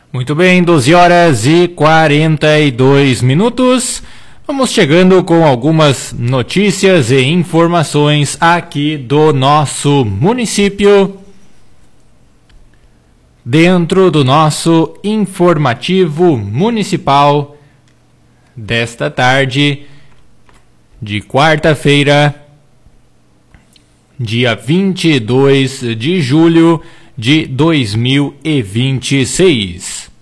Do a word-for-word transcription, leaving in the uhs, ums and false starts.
Muito bem, doze horas e quarenta e dois minutos. Vamos chegando com algumas notícias e informações aqui do nosso município, dentro do nosso informativo municipal desta tarde de quarta-feira, dia vinte e dois de julho de dois mil e vinte e seis.